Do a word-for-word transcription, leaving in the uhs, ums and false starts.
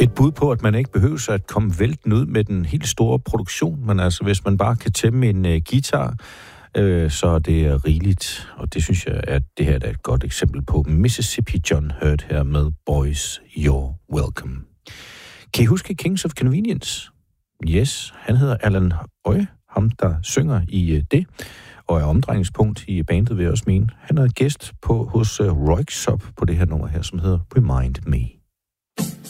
Et bud på, at man ikke behøver at komme vælten ud med den helt store produktion, men altså hvis man bare kan tæmme en uh, guitar, uh, så er det rigeligt. Og det synes jeg, at det her er et godt eksempel på. Mississippi John Hurt her med Boys, You're Welcome. Kan I huske Kings of Convenience? Yes, han hedder Allan Høj, ham der synger i uh, det, og er omdrejningspunkt i bandet, vil jeg også mene. Han er gæst på hos uh, Röyksopp på det her nummer her, som hedder Remind Me.